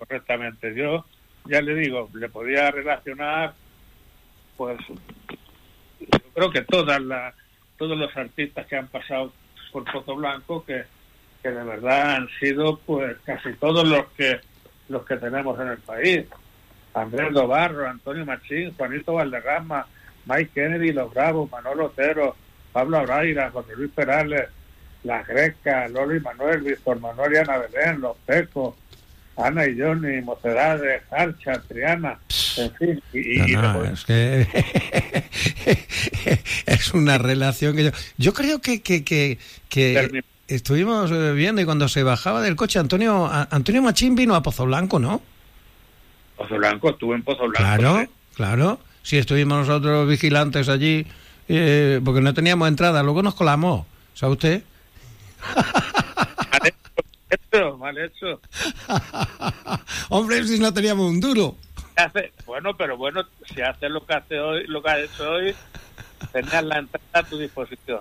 correctamente. Yo, ya le digo, le podía relacionar, pues, yo creo que todos los artistas que han pasado por Pozo Blanco, que de verdad han sido, pues, casi todos los que tenemos en el país. Andrés Dobarro, Antonio Machín, Juanito Valderrama, Mike Kennedy, Los Bravos, Manolo Otero, Pablo Abraira, José Luis Perales, La Greca, Lolo y Manuel, Víctor Manuel y Ana Belén, Los Pecos, Ana y Johnny, Mocedades, Archa, Triana, en fin. Es que es una relación que yo creo que estuvimos viendo, y cuando se bajaba del coche Antonio Machín vino a Pozo Blanco, ¿no? Pozo Blanco, estuve en Pozo Blanco. Claro. Sí, estuvimos nosotros vigilantes allí, porque no teníamos entrada, luego nos colamos, ¿sabe usted? Mal hecho. Hombre, si no teníamos un duro. Pero si haces lo que hace hoy, lo que has hecho hoy, tenías la entrada a tu disposición.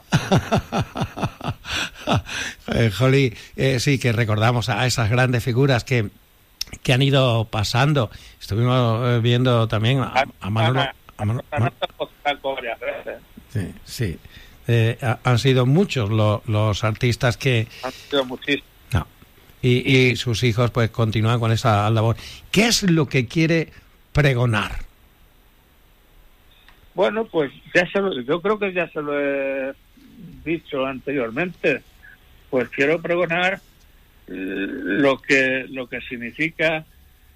Jolí, sí, que recordamos a esas grandes figuras que han ido pasando. Estuvimos viendo también a Manolo. Varias veces. Sí. Han sido muchos los artistas que... Han sido muchísimos. No. Y sus hijos pues continúan con esa labor. ¿Qué es lo que quiere pregonar? Bueno, pues yo creo que ya se lo he dicho anteriormente. Pues quiero pregonar lo que significa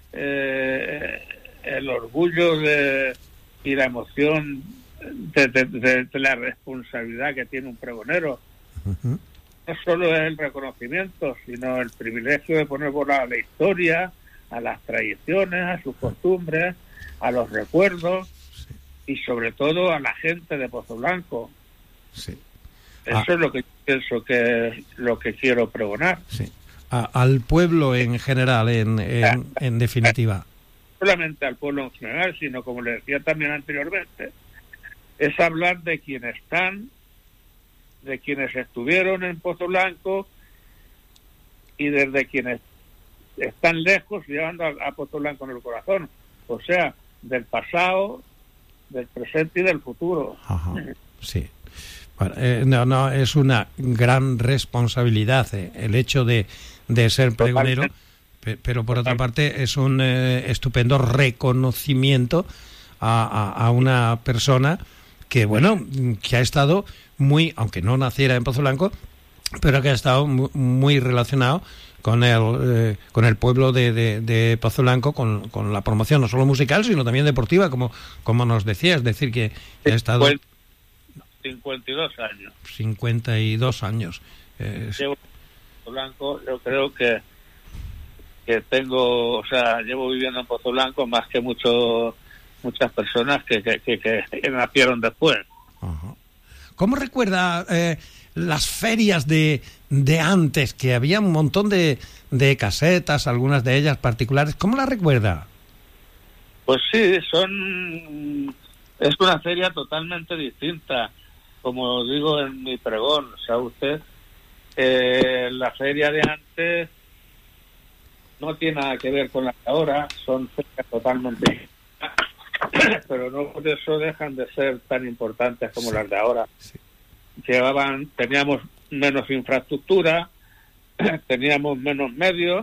el orgullo y la emoción de la responsabilidad que tiene un pregonero. Uh-huh. No solo es el reconocimiento, sino el privilegio de poner voz a la historia, a las tradiciones, a sus costumbres, a los recuerdos, sí, y sobre todo a la gente de Pozo Blanco. Sí. Eso es lo que pienso que es lo que quiero pregonar. Sí. Al pueblo en general, en definitiva. No solamente al pueblo en general, sino, como le decía también anteriormente, es hablar de quienes están, de quienes estuvieron en Pozo Blanco y desde quienes están lejos llevando a Pozo Blanco en el corazón. O sea, del pasado, del presente y del futuro. Ajá, sí. Bueno, no, es una gran responsabilidad el hecho de ser pregonero, pero por otra parte es un estupendo reconocimiento a una persona que, bueno, que ha estado muy, aunque no naciera en Pozo Blanco, pero que ha estado muy relacionado con el pueblo de Pozo Blanco, con la promoción no solo musical, sino también deportiva, como nos decías, es decir, que ha estado... 52 años. 52 años. Llevo en Pozo Blanco, yo creo que tengo, o sea, llevo viviendo en Pozo Blanco más que muchas personas que nacieron después. Ajá. ¿Cómo recuerda las ferias de antes, que había un montón de casetas, algunas de ellas particulares? ¿Cómo las recuerda? Pues sí, es una feria totalmente distinta. Como digo en mi pregón, ¿sabe usted? La feria de antes no tiene nada que ver con la de ahora, son ferias totalmente distintas, pero no por eso dejan de ser tan importantes como las de ahora. Sí. Teníamos menos infraestructura, teníamos menos medios,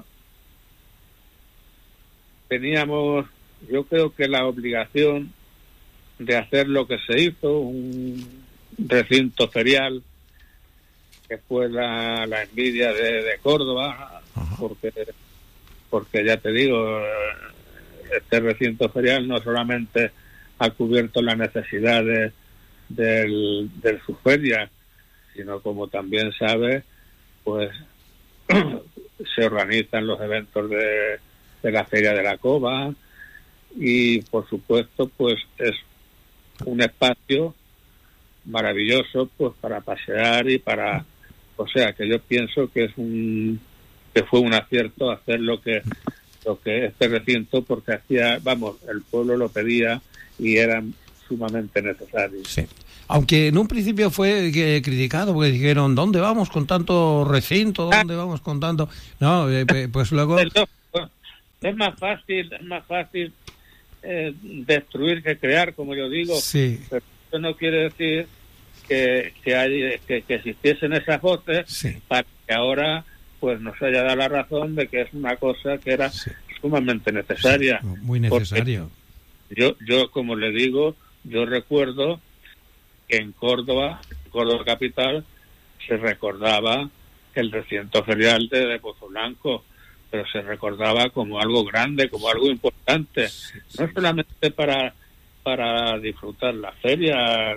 teníamos, yo creo que la obligación de hacer lo que se hizo, un recinto ferial que fue la envidia de Córdoba. Ajá. porque ya te digo, este recinto ferial no solamente ha cubierto las necesidades de su feria, sino, como también sabes, pues se organizan los eventos de la Feria de la Cova, y por supuesto pues es un espacio maravilloso pues para pasear y para, o sea, que yo pienso que fue un acierto hacer lo que este recinto, porque el pueblo lo pedía y era sumamente necesario. Sí. Aunque en un principio fue criticado, porque dijeron, ¿dónde vamos con tanto recinto? ¿Dónde vamos con tanto? No, pues luego... es más fácil destruir que crear, como yo digo. Sí. Pero eso no quiere decir que existiesen esas voces, sí, para que ahora pues nos haya dado la razón de que es una cosa que era sí, sumamente necesaria. sí, muy necesario. Yo como le digo, yo recuerdo que en Córdoba capital, se recordaba el recinto ferial de Pozo Blanco, pero se recordaba como algo grande, como algo importante, no solamente para disfrutar la feria,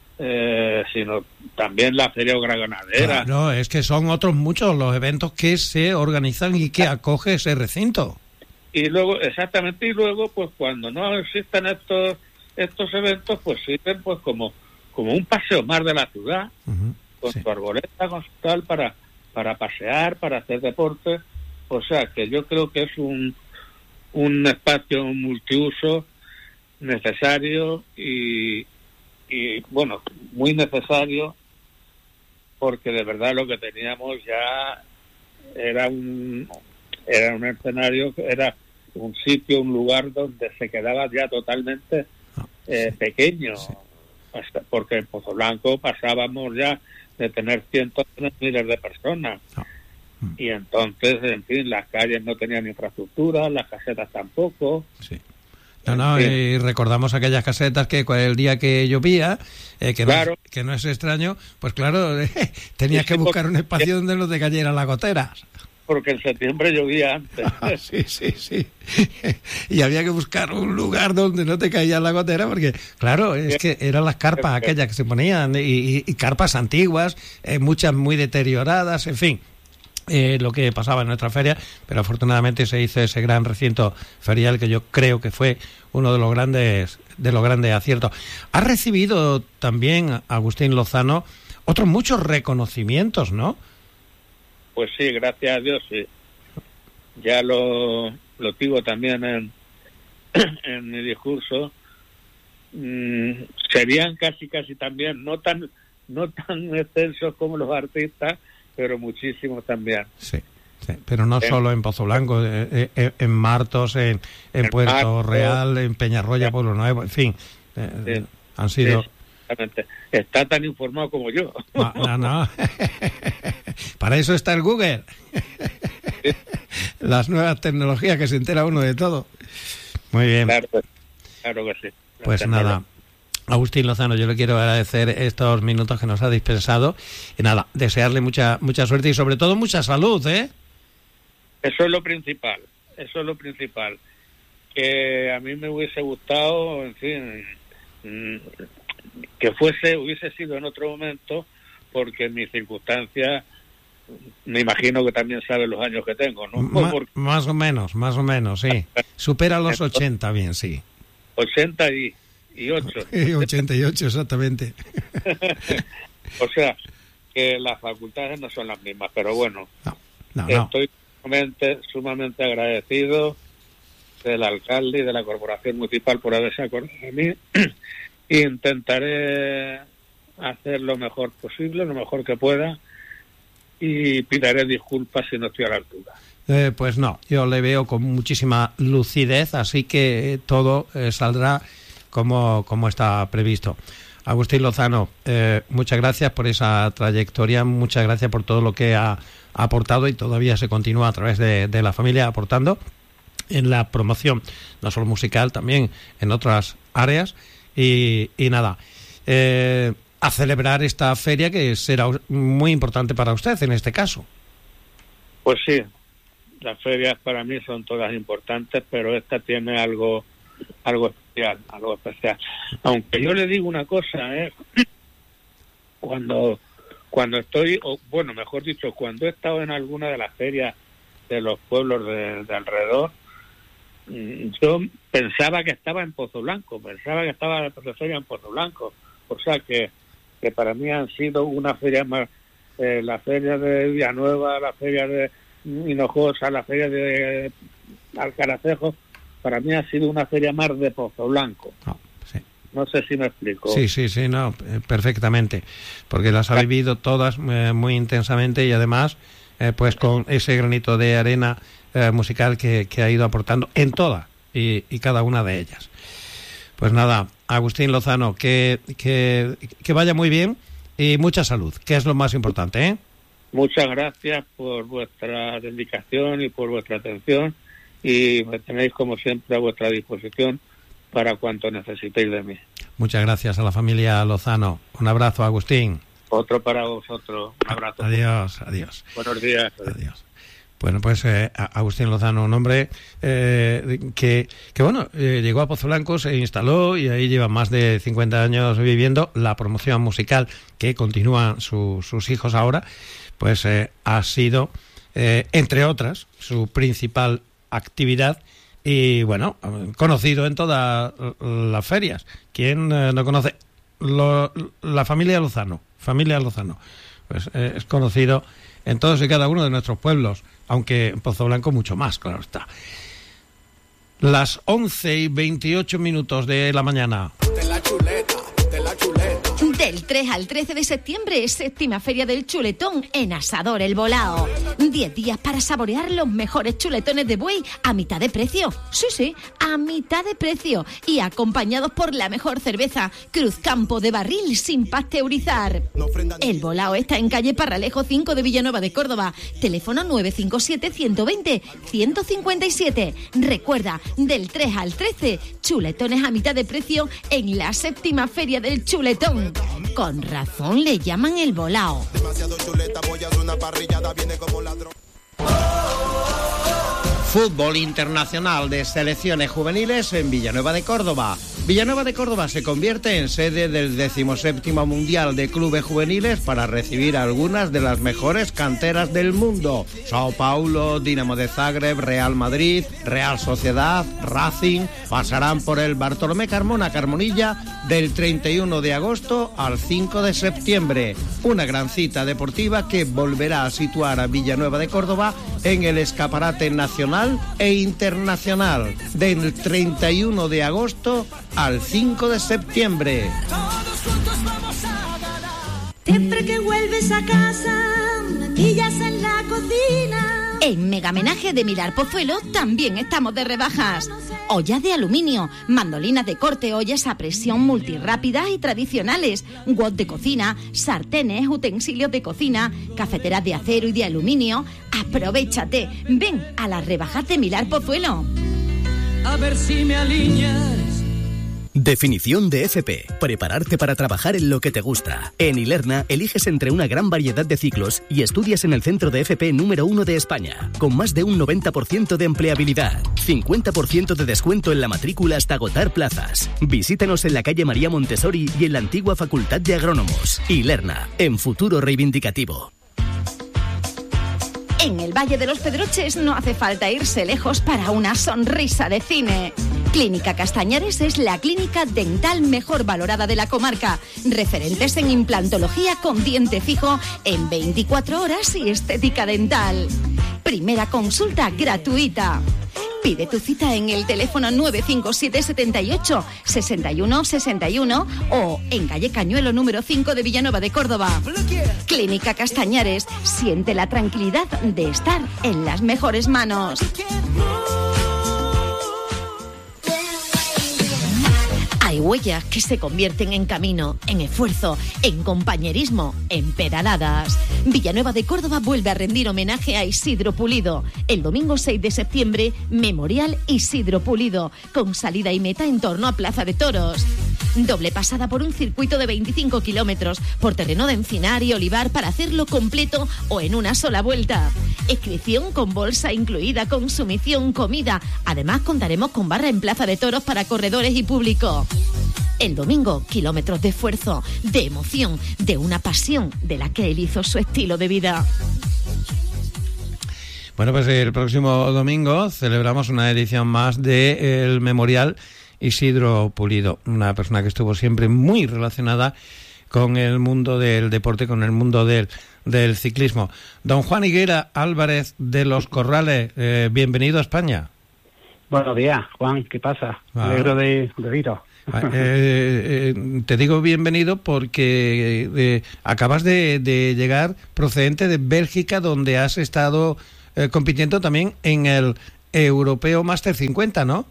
sino también la feria agroganadera. No, es que son otros muchos los eventos que se organizan y que acoge ese recinto. Y luego, pues cuando no existan estos eventos, pues sirven pues como un paseo más de la ciudad, con sí, su arboleta, con su tal, para pasear, para hacer deporte. O sea, que yo creo que es un espacio multiuso necesario y bueno, muy necesario, porque de verdad lo que teníamos ya era un escenario, era un sitio, un lugar donde se quedaba ya totalmente pequeño, sí, hasta porque en Pozo Blanco pasábamos ya de tener cientos de miles de personas. Y entonces, en fin, las calles no tenían infraestructura, las casetas tampoco. Sí. Y recordamos aquellas casetas que el día que llovía, claro, que no es extraño, pues claro, tenías que buscar un espacio donde no te cayeran las goteras. Porque en septiembre llovía antes. Sí. Y había que buscar un lugar donde no te caía la gotera, porque, claro, es que eran las carpas aquellas que se ponían, y carpas antiguas, muchas muy deterioradas, en fin. Lo que pasaba en nuestra feria, pero afortunadamente se hizo ese gran recinto ferial que yo creo que fue uno de los grandes aciertos. Ha recibido también, Agustín Lozano, otros muchos reconocimientos, ¿no? Pues sí, gracias a Dios, sí. Ya lo digo también en mi discurso. Serían casi también no tan extensos como los artistas, pero muchísimos también. Sí, pero no solo en Pozo Blanco, en Martos, en Puerto Martos, Real, en Peñarroya, Pueblo Nuevo, en fin, han sido... Exactamente. Está tan informado como yo. No. Para eso está el Google. Las nuevas tecnologías, que se entera uno de todo. Muy bien. Claro que sí. Pues nada, Agustín Lozano, yo le quiero agradecer estos minutos que nos ha dispensado y nada, desearle mucha suerte y sobre todo mucha salud, ¿eh? Eso es lo principal, que a mí me hubiese gustado, en fin, que hubiese sido en otro momento, porque en mis circunstancias, me imagino que también sabe los años que tengo, ¿no? Más o menos, sí. Supera los 80, bien, sí. 88. 88, exactamente. O sea, que las facultades no son las mismas, pero bueno, no. Estoy sumamente agradecido del alcalde y de la corporación municipal por haberse acordado de mí. Intentaré hacer lo mejor posible, lo mejor que pueda, y pediré disculpas si no estoy a la altura. Pues no, yo le veo con muchísima lucidez, así que todo saldrá como está previsto. Agustín Lozano, muchas gracias por esa trayectoria, muchas gracias por todo lo que ha aportado y todavía se continúa a través de la familia aportando en la promoción, no solo musical, también en otras áreas. Y nada, a celebrar esta feria que será muy importante para usted en este caso. Pues sí, las ferias para mí son todas importantes, pero esta tiene algo especial. Aunque yo le digo una cosa, cuando estoy, o bueno, mejor dicho, cuando he estado en alguna de las ferias de los pueblos de alrededor, yo pensaba que estaba en Pozo Blanco, pensaba que estaba la feria en Pozo Blanco. O sea que para mí han sido una feria más, la feria de Villanueva, la feria de Hinojosa, la feria de Alcaracejo, para mí ha sido una feria más de Pozo Blanco. Sí. No sé si me explico. Sí, no, perfectamente, porque las ha vivido todas muy intensamente y además pues con ese granito de arena musical que ha ido aportando en todas y cada una de ellas. Pues nada, Agustín Lozano, que vaya muy bien y mucha salud, que es lo más importante, ¿eh? Muchas gracias por vuestra dedicación y por vuestra atención, y me tenéis como siempre a vuestra disposición para cuanto necesitéis de mí. Muchas gracias a la familia Lozano. Un abrazo, Agustín. Otro para vosotros. Un abrazo. Adiós. Buenos días. Adiós. Bueno, pues Agustín Lozano, un hombre que llegó a Pozoblanco, se instaló y ahí lleva más de 50 años viviendo. La promoción musical que continúan sus hijos ahora, pues ha sido, entre otras, su principal actividad y, bueno, conocido en todas las ferias. ¿Quién no conoce? La familia Lozano. Pues es conocido en todos y cada uno de nuestros pueblos, aunque en Pozoblanco mucho más, claro está. Las 11:28 de la mañana. Del 3 al 13 de septiembre, séptima feria del chuletón en Asador El Bolao. 10 días para saborear los mejores chuletones de buey a mitad de precio. Sí, a mitad de precio. Y acompañados por la mejor cerveza, Cruzcampo de barril sin pasteurizar. El Bolao está en calle Parralejo 5 de Villanueva de Córdoba. Teléfono 957-120-157. Recuerda, del 3 al 13, chuletones a mitad de precio en la séptima feria del chuletón. Con razón le llaman El Bolao. Fútbol internacional de selecciones juveniles en Villanueva de Córdoba. Villanueva de Córdoba se convierte en sede del 17º Mundial de Clubes Juveniles para recibir algunas de las mejores canteras del mundo. Sao Paulo, Dinamo de Zagreb, Real Madrid, Real Sociedad, Racing pasarán por el Bartolomé Carmona-Carmonilla del 31 de agosto al 5 de septiembre. Una gran cita deportiva que volverá a situar a Villanueva de Córdoba en el escaparate nacional e internacional del 31 de agosto al 5 de septiembre. Siempre que vuelves a casa, maquillas en la cocina. En Megamenaje de Milar Pozuelo también estamos de rebajas. Ollas de aluminio, mandolinas de corte, ollas a presión multirrápidas y tradicionales, wok de cocina, sartenes, utensilios de cocina, cafeteras de acero y de aluminio. Aprovéchate, ven a las rebajas de Milar Pozuelo. A ver si me alineas. Definición de FP. Prepararte para trabajar en lo que te gusta. En Ilerna eliges entre una gran variedad de ciclos y estudias en el centro de FP número 1 de España, con más de un 90% de empleabilidad, 50% de descuento en la matrícula hasta agotar plazas. Visítanos en la calle María Montessori y en la antigua Facultad de Agrónomos. Ilerna, en futuro reivindicativo. En el Valle de los Pedroches no hace falta irse lejos para una sonrisa de cine. Clínica Castañares es la clínica dental mejor valorada de la comarca. Referentes en implantología con diente fijo en 24 horas y estética dental. Primera consulta gratuita. Pide tu cita en el teléfono 957 78 61 61 o en calle Cañuelo número 5 de Villanueva de Córdoba. Clínica Castañares, siente la tranquilidad de estar en las mejores manos. Hay huellas que se convierten en camino, en esfuerzo, en compañerismo, en pedaladas. Villanueva de Córdoba vuelve a rendir homenaje a Isidro Pulido. El domingo 6 de septiembre, Memorial Isidro Pulido, con salida y meta en torno a Plaza de Toros. Doble pasada por un circuito de 25 kilómetros, por terreno de encinar y olivar para hacerlo completo o en una sola vuelta. Inscripción con bolsa incluida, consumición, comida. Además contaremos con barra en Plaza de Toros para corredores y público. El domingo, kilómetros de esfuerzo, de emoción, de una pasión de la que él hizo su estilo de vida. Bueno, pues el próximo domingo celebramos una edición más del Memorial Isidro Pulido, una persona que estuvo siempre muy relacionada con el mundo del deporte, con el mundo del ciclismo. Don Juan Higuera Álvarez de los Corrales, bienvenido a España. Buenos días, Juan, ¿qué pasa? Me alegro de oíros. Te digo bienvenido porque acabas de llegar procedente de Bélgica, donde has estado compitiendo también en el Europeo Master 50, ¿no?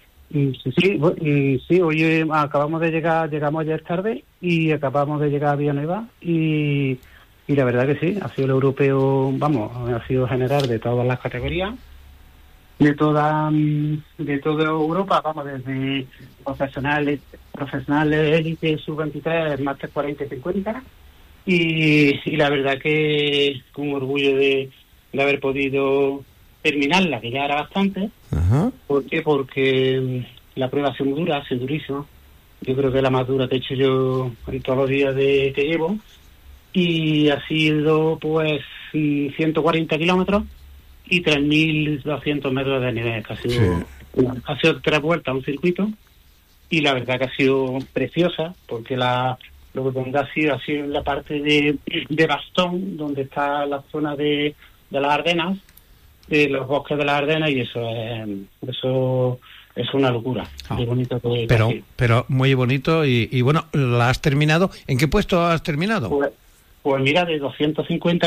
Sí, hoy acabamos de llegar, llegamos ayer tarde y acabamos de llegar a Villanueva y la verdad que sí, ha sido el europeo, ha sido general de todas las categorías, de toda Europa, desde profesionales, élite, sub-23, máster 40 y 50 y la verdad que con orgullo de haber podido terminarla, que ya era bastante. Ajá. ¿Por qué? Porque la prueba ha sido muy dura, ha sido durísima. Yo creo que es la más dura que he hecho yo en todos los días que llevo. Y ha sido, 140 kilómetros y 3.200 metros de nivel. Que ha sido 3 vueltas, un circuito. Y la verdad que ha sido preciosa, porque lo que ha sido en la parte de Bastón, donde está la zona de las Ardenas, de los bosques de las Ardenas, y eso es una locura. Muy bonito pero muy bonito y bueno, ¿la has terminado? ¿En qué puesto has terminado? Pues mira, de 250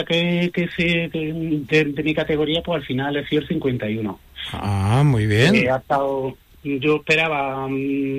de mi categoría, pues al final he sido el 51. Ah, muy bien. Yo esperaba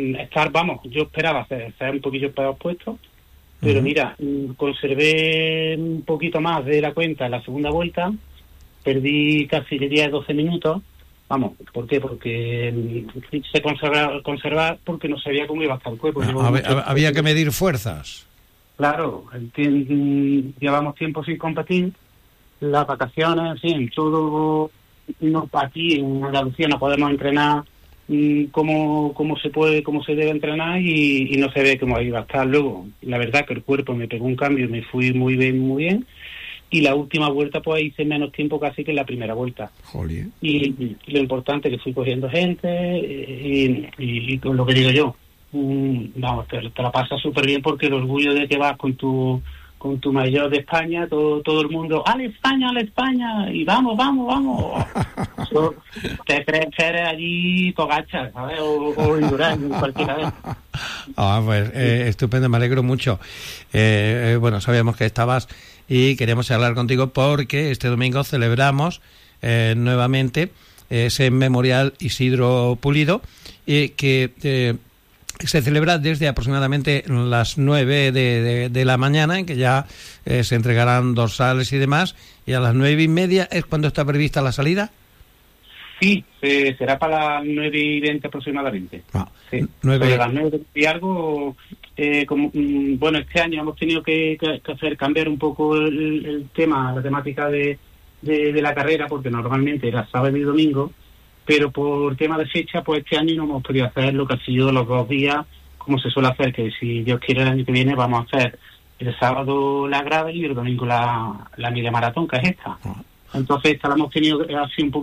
estar un poquillo peor puesto, pero mira, conservé un poquito más de la cuenta en la segunda vuelta. Perdí casi 12 minutos. ¿Por qué? Porque se conservar porque no sabía cómo iba a estar el cuerpo. Había que medir fuerzas. Claro, llevamos tiempo sin competir, las vacaciones, en fin, todo. Aquí en Andalucía no podemos entrenar cómo se debe entrenar y no se ve cómo iba a estar. Luego, la verdad que el cuerpo me pegó un cambio, me fui muy bien. Y la última vuelta pues hice menos tiempo casi que en la primera vuelta. Joder. Y lo importante es que fui cogiendo gente y con lo que digo yo, te la pasas súper bien, porque el orgullo de que vas con tu maillot de España, todo el mundo, ¡Ale España! Y vamos. Te crees que eres allí Pogačar, ¿sabes? O Indurain, cualquiera vez. Pues estupendo, me alegro mucho. Bueno, sabíamos que estabas y queríamos hablar contigo porque este domingo celebramos nuevamente ese memorial Isidro Pulido que se celebra desde aproximadamente las 9 de la mañana, en que ya se entregarán dorsales y demás, y a las 9:30 es cuando está prevista la salida. Sí, será para las 9:20 aproximadamente. Sí. 9 sobre las 9 y algo. Este año hemos tenido que cambiar un poco el tema, la temática de la carrera, porque normalmente era sábado y domingo, pero por tema de fecha, pues este año no hemos podido hacer lo que ha sido los 2 días, como se suele hacer, que si Dios quiere el año que viene vamos a hacer el sábado la grave y el domingo la media maratón, que es esta. Entonces esta la hemos tenido así un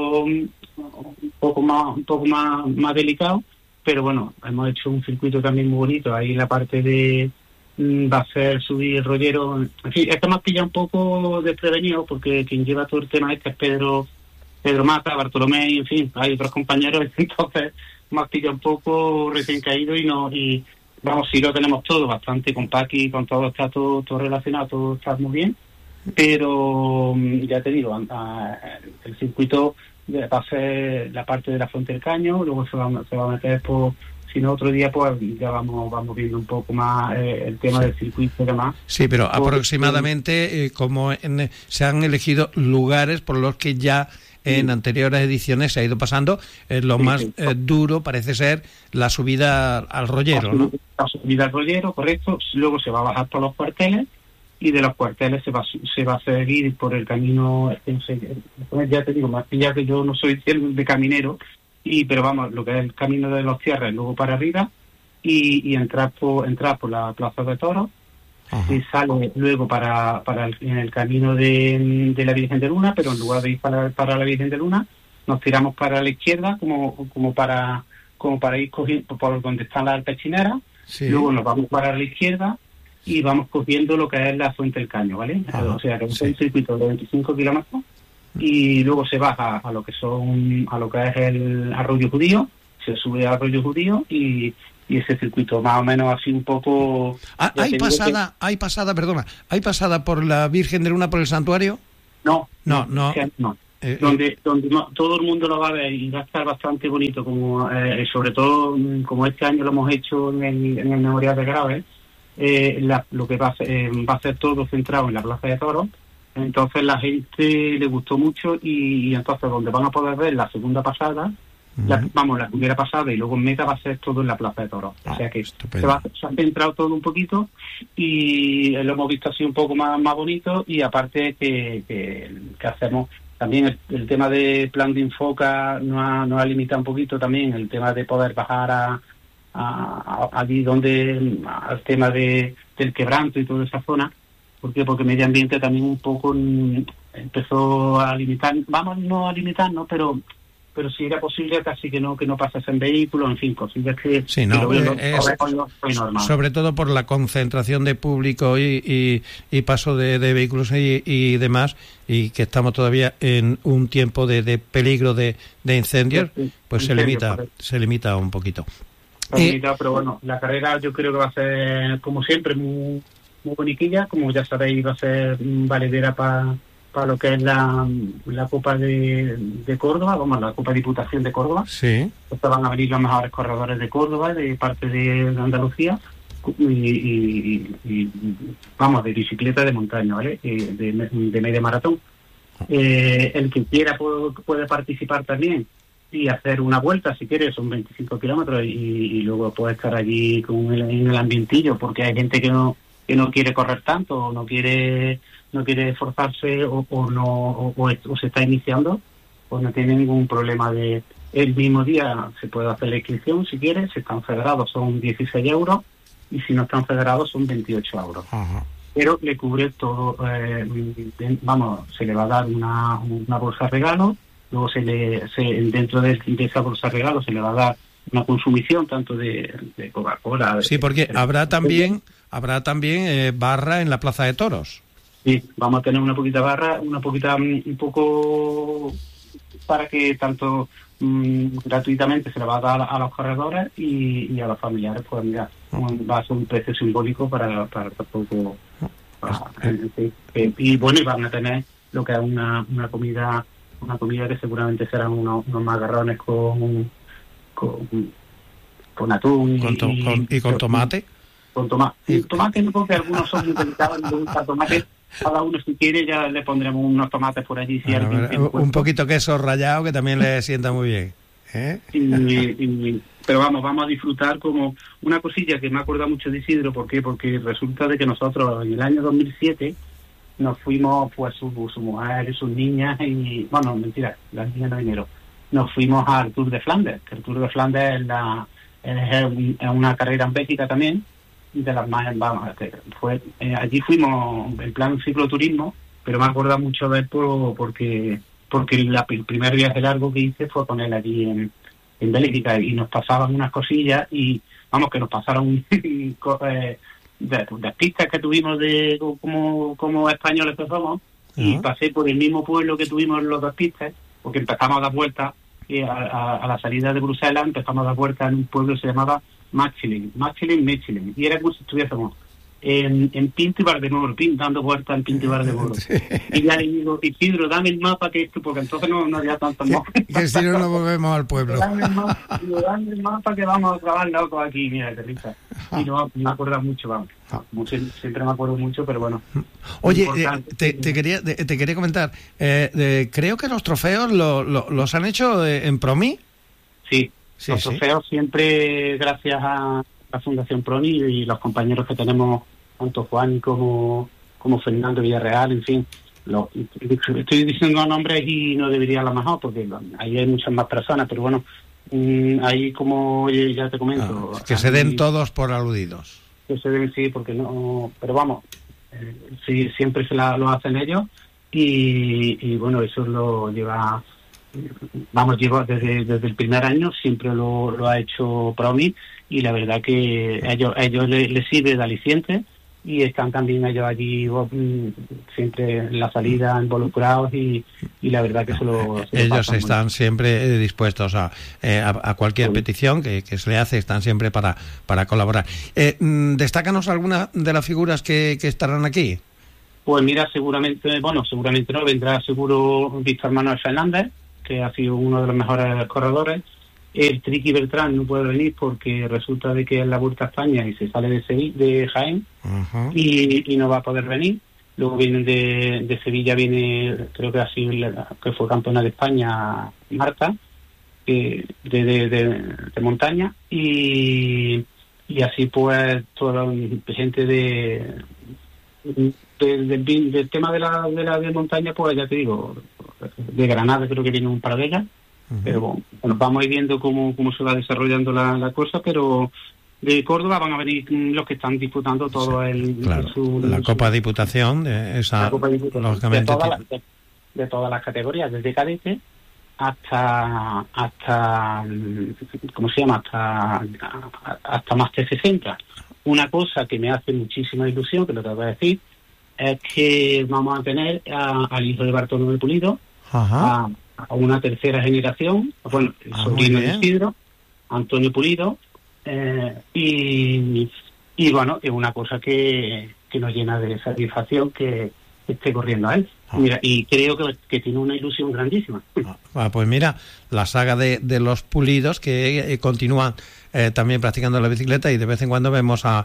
poco más delicado, pero bueno, hemos hecho un circuito también muy bonito. Ahí la parte de va a ser subir el rollero. En fin, esto me ha pillado un poco desprevenido, porque quien lleva todo el tema es Pedro Mata, Bartolomé, y en fin, hay otros compañeros, entonces me ha pillado un poco recién caído y sí lo tenemos todo bastante con Paqui, con todo, está todo relacionado, todo está muy bien, pero ya te digo, el circuito va a ser la parte de la Fuente del Caño, luego se va a meter si no otro día pues ya vamos viendo un poco más el tema del circuito y demás. Sí, pero aproximadamente se han elegido lugares por los que ya en anteriores ediciones se ha ido pasando. Lo más duro parece ser la subida al rollero, ¿no? La subida al rollero, correcto. Luego se va a bajar por los cuarteles y de los cuarteles se va a seguir por el camino. Ya te digo, más ya que yo no soy de caminero, pero vamos, lo que es el camino de los Tierras, luego para arriba y entrar por la Plaza de Toros. Ajá. Y sale luego en el camino de la Virgen de Luna, pero en lugar de ir para la Virgen de Luna, nos tiramos para la izquierda como para ir cogiendo por donde están las alpechineras. Sí. Luego nos vamos para la izquierda y vamos cogiendo lo que es la Fuente del Caño, ¿vale? Ajá. O sea, que es un circuito de 25 kilómetros y luego se baja a lo que es el Arroyo Judío, se sube al Arroyo Judío y ese circuito más o menos así un poco. ¿Hay pasada por la Virgen de Luna por el santuario? No. Donde todo el mundo lo va a ver y va a estar bastante bonito, como sobre todo como este año lo hemos hecho en el Memorial de Graves, lo que va a ser todo centrado en la Plaza de Toros. Entonces la gente le gustó mucho y entonces donde van a poder ver la segunda pasada, la primera pasada y luego en meta va a ser todo en la Plaza de Toros. O sea que se ha centrado todo un poquito y lo hemos visto así un poco más bonito, y aparte que hacemos también el tema de plan de Infoca nos ha limitado un poquito también el tema de poder bajar allí donde al tema del quebranto y toda esa zona. ¿Por qué? Porque medio ambiente también un poco empezó a limitar, no a limitarnos, pero si era posible casi que no pasasen vehículos, en fin, cosillas que... Sí, no, es normal. Sobre todo por la concentración de público y paso de vehículos y demás, y que estamos todavía en un tiempo de peligro de incendios, pues se limita un poquito. Pero bueno, la carrera yo creo que va a ser, como siempre, muy boniquilla, como ya sabéis, va a ser valedera para lo que es la Copa de Córdoba, la Copa Diputación de Córdoba. Sí. Entonces van a venir los mejores corredores de Córdoba, de parte de Andalucía, y de bicicleta de montaña, ¿vale? De media maratón. El que quiera puede participar también y hacer una vuelta, si quiere, son 25 kilómetros, y luego puede estar allí en el ambientillo, porque hay gente que no quiere correr tanto, o no quiere esforzarse, o se está iniciando, pues no tiene ningún problema de... El mismo día se puede hacer la inscripción si quiere. Si están federados son 16 euros, y si no están federados son 28 euros. Ajá. Pero le cubre todo, se le va a dar una bolsa regalo, luego dentro de esa bolsa regalo se le va a dar una consumición tanto de Coca-Cola. Sí, porque habrá también barra en la Plaza de Toros. Sí, vamos a tener una poquita barra, un poco para que tanto gratuitamente se le va a dar a los corredores y a los familiares. Pues mira, va a ser un precio simbólico para tampoco... y bueno, y van a tener lo que es una comida que seguramente serán unos macarrones con atún y con tomate. Con tomate no, porque algunos son muy delicados, no gusta tomate. Cada uno, si quiere, ya le pondremos unos tomates por allí. Si un poquito queso rallado, que también le sienta muy bien. Pero vamos a disfrutar como una cosilla que me acuerda mucho de Isidro. ¿Por qué? Porque resulta de que nosotros en el año 2007 nos fuimos, pues su mujer y sus niñas, y bueno, mentira, las niñas no vinieron, nos fuimos al Tour de Flandes, que el Tour de Flandes es una carrera en Bélgica también, de las más, allí fuimos en plan cicloturismo, pero me acuerdo mucho de él porque el primer viaje largo que hice fue con él allí en Bélgica, y nos pasaban unas cosillas, y que nos pasaron de pistas que tuvimos de como españoles que somos, y pasé por el mismo pueblo que tuvimos los dos pistas, porque empezamos a dar vueltas a la salida de Bruselas, empezamos a dar vueltas en un pueblo que se llamaba Mechelen, y era como si estuviésemos en Pinto y Valdemoro, dando vueltas en Pinto y Valdemoro. Sí. Y ya le digo, Isidro, dame el mapa, porque entonces no había tantos mapas. Que si no nos volvemos al pueblo. Dame el mapa que vamos a grabar locos aquí, mira, qué risa. Y no me acuerdo mucho, siempre me acuerdo mucho, pero bueno. Oye, te quería comentar, creo que los trofeos los han hecho en Promi. Sí, los trofeos siempre gracias a la Fundación Proni y los compañeros que tenemos, tanto Juan como Fernando Villarreal, en fin. Estoy diciendo nombres y no debería a lo mejor, porque ahí hay muchas más personas, pero bueno, ahí como ya te comento... que se den todos por aludidos. Que se den, sí, porque no... Pero vamos, sí, siempre lo hacen ellos, y bueno, eso lo lleva... lleva desde el primer año, siempre lo ha hecho Promi, y la verdad que a ellos les sirve de aliciente, y están también ellos allí siempre en la salida involucrados y la verdad que ellos están siempre dispuestos a cualquier petición que se le hace, están siempre para colaborar. Destácanos alguna de las figuras que estarán aquí. Pues mira, seguramente no, vendrá seguro Víctor Manuel Fernández, que ha sido uno de los mejores corredores. El Triqui Bertrán no puede venir porque resulta de que es la Vuelta a España y se sale de Jaén, y no va a poder venir. Luego viene de Sevilla, creo que así que fue campeona de España, Marta, de montaña, y así pues toda la gente del tema de la de montaña, pues ya te digo, de Granada creo que viene un par de ellas. Pero bueno, vamos a ir viendo cómo se va desarrollando la cosa, pero de Córdoba van a venir los que están disputando todo la Copa Diputación, lógicamente de todas las categorías, desde cadete hasta ¿cómo se llama? hasta Máster 60. Una cosa que me hace muchísima ilusión, que lo te voy a decir, es que vamos a tener al hijo de Bartolomé Pulido, a una tercera generación, bueno, el sobrino de Isidro, Antonio Pulido, y bueno, es una cosa que nos llena de satisfacción que esté corriendo a él. Mira, y creo que tiene una ilusión grandísima. Pues mira, la saga de los Pulidos que continúan también practicando la bicicleta, y de vez en cuando vemos al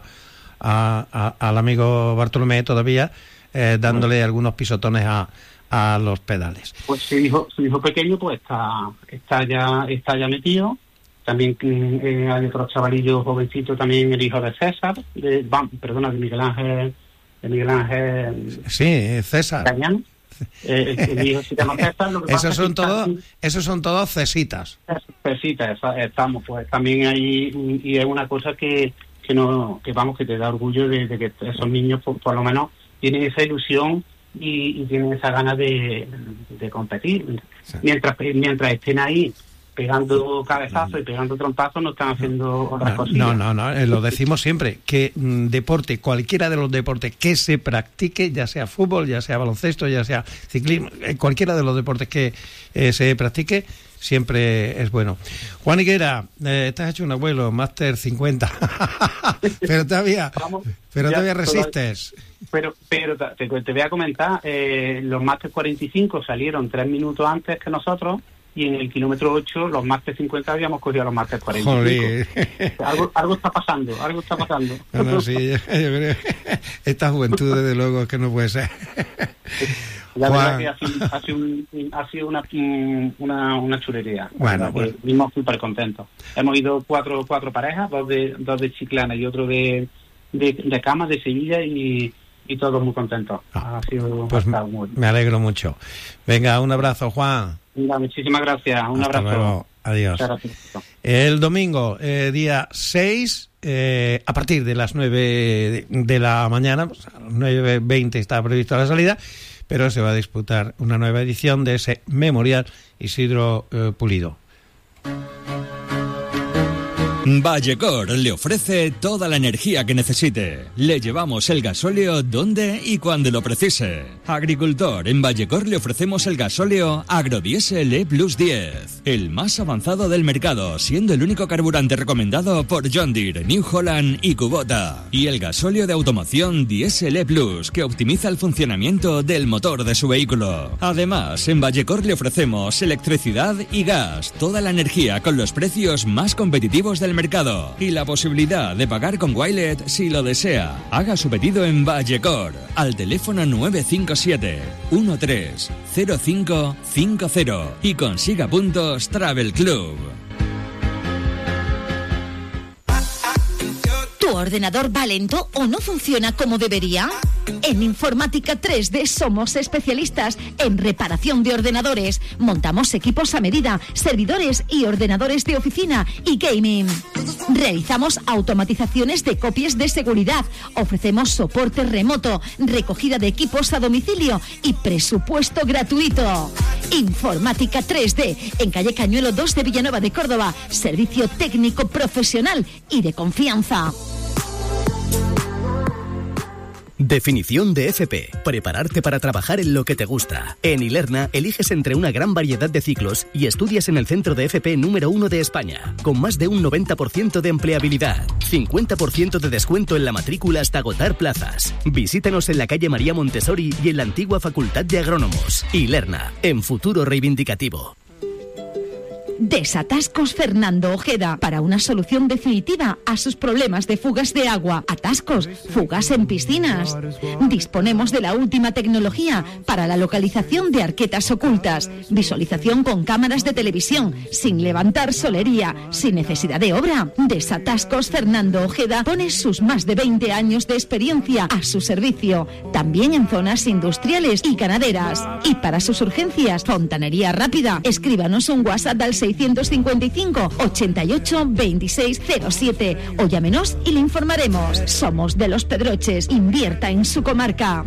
amigo Bartolomé todavía dándole algunos pisotones a los pedales. Pues su hijo pequeño pues está ya metido. También hay otro chavalillo jovencito, también el hijo de César, de Miguel Ángel. Sí, César. Cañán. El hijo se llama César. Esos son todos cesitas. Cesitas, estamos pues también ahí, y es una cosa que te da orgullo de que esos niños por lo menos tienen esa ilusión y tienen esa ganas de competir. Sí. Mientras estén ahí pegando cabezazos y pegando trompazos, no están haciendo otras cosas. No, lo decimos siempre, que deporte, cualquiera de los deportes que se practique, ya sea fútbol, ya sea baloncesto, ya sea ciclismo, cualquiera de los deportes que se practique, siempre es bueno. Juan Higuera, estás hecho un abuelo, Máster 50, pero todavía resistes. Pero te voy a comentar, los Máster 45 salieron 3 minutos antes que nosotros, y en el kilómetro 8 los Máster 50 habíamos cogido a los Máster 45. Algo está pasando. No, sí, yo creo que esta juventud desde luego es que no puede ser. La verdad que ha sido una chulería. Bueno, pues vimos súper contentos. Hemos ido cuatro parejas, dos de Chiclana y otro de Camas, de Sevilla, y todos muy contentos. Pues me alegro mucho. Venga, un abrazo, Juan. Muchísimas gracias. Un Hasta abrazo. Luego. Adiós. El domingo, día 6, a partir de las 9 de la mañana, pues a las 9:20 está prevista la salida, pero se va a disputar una nueva edición de ese Memorial Isidro Pulido. Vallecor le ofrece toda la energía que necesite. Le llevamos el gasóleo donde y cuando lo precise. Agricultor, en Vallecor le ofrecemos el gasóleo Agrodiesel E+10, el más avanzado del mercado, siendo el único carburante recomendado por John Deere, New Holland y Kubota. Y el gasóleo de automoción Diesel E+, que optimiza el funcionamiento del motor de su vehículo. Además, en Vallecor le ofrecemos electricidad y gas, toda la energía con los precios más competitivos del mercado y la posibilidad de pagar con Wilet si lo desea. Haga su pedido en Vallecor al teléfono 957 130550 y consiga puntos Travel Club. ¿Tu ordenador va lento o no funciona como debería? En Informática 3D somos especialistas en reparación de ordenadores. Montamos equipos a medida, servidores y ordenadores de oficina y gaming. Realizamos automatizaciones de copias de seguridad. Ofrecemos soporte remoto, recogida de equipos a domicilio y presupuesto gratuito. Informática 3D, en calle Cañuelo 2 de Villanueva de Córdoba. Servicio técnico profesional y de confianza. Definición de FP. Prepararte para trabajar en lo que te gusta. En Ilerna eliges entre una gran variedad de ciclos y estudias en el centro de FP número 1 de España, con más de un 90% de empleabilidad, 50% de descuento en la matrícula hasta agotar plazas. Visítanos en la calle María Montessori y en la antigua Facultad de Agrónomos. Ilerna, en futuro reivindicativo. Desatascos Fernando Ojeda, para una solución definitiva a sus problemas de fugas de agua, atascos, fugas en piscinas. Disponemos de la última tecnología para la localización de arquetas ocultas, visualización con cámaras de televisión, sin levantar solería, sin necesidad de obra. Desatascos Fernando Ojeda pone sus más de 20 años de experiencia a su servicio, también en zonas industriales y ganaderas. Y para sus urgencias, fontanería rápida. Escríbanos un WhatsApp al 655 88 26 07 o llámenos y le informaremos. Somos de Los Pedroches. Invierta en su comarca.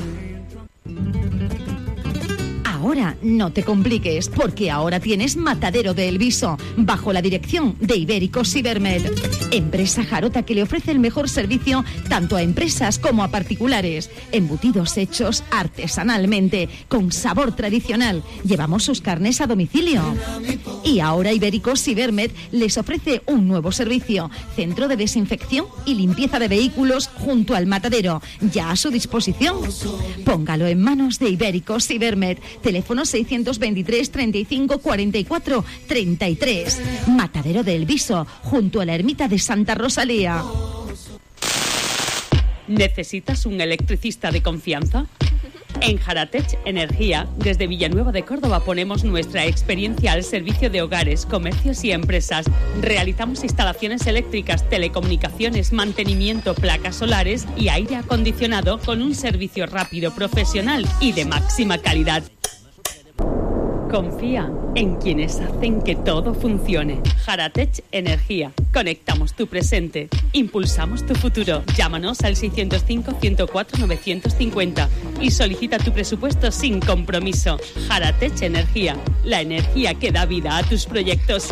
Ahora no te compliques, porque ahora tienes Matadero de El Viso, bajo la dirección de Ibérico Cibermed, empresa jarota que le ofrece el mejor servicio tanto a empresas como a particulares. Embutidos hechos artesanalmente, con sabor tradicional. Llevamos sus carnes a domicilio. Y ahora Ibérico Cibermed les ofrece un nuevo servicio, centro de desinfección y limpieza de vehículos junto al matadero, ya a su disposición. Póngalo en manos de Ibérico Cibermed. Teléfono 623 35 44 33. Matadero de El Viso, junto a la ermita de Santa Rosalía. ¿Necesitas un electricista de confianza? En Jaratech Energía, desde Villanueva de Córdoba, ponemos nuestra experiencia al servicio de hogares, comercios y empresas. Realizamos instalaciones eléctricas, telecomunicaciones, mantenimiento, placas solares y aire acondicionado con un servicio rápido, profesional y de máxima calidad. Confía en quienes hacen que todo funcione. Jaratech Energía. Conectamos tu presente. Impulsamos tu futuro. Llámanos al 605 104 950 y solicita tu presupuesto sin compromiso. Jaratech Energía. La energía que da vida a tus proyectos.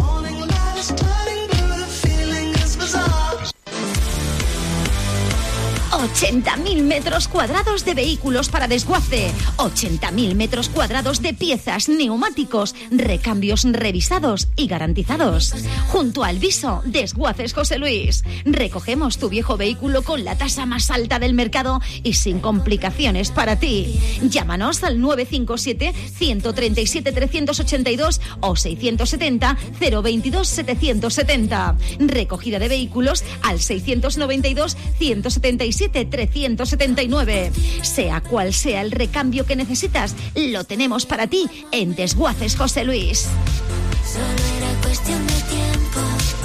80.000 metros cuadrados de vehículos para desguace, 80.000 metros cuadrados de piezas, neumáticos, recambios revisados y garantizados. Junto al Viso, Desguaces José Luis. Recogemos tu viejo vehículo con la tasa más alta del mercado y sin complicaciones para ti. Llámanos al 957 137 382 o 670 022 770. Recogida de vehículos al 692 177 379. Sea cual sea el recambio que necesitas, lo tenemos para ti en Desguaces José Luis. Solo era cuestión de tiempo.